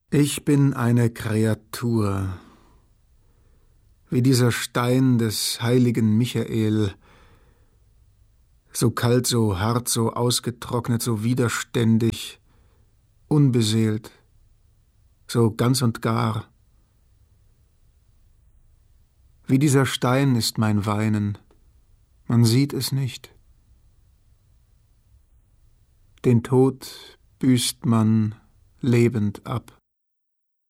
Ich bin eine Kreatur, wie dieser Stein des heiligen Michael, so kalt, so hart, so ausgetrocknet, so widerständig, unbeseelt, so ganz und gar. Wie dieser Stein ist mein Weinen, man sieht es nicht. Den Tod büßt man lebend ab.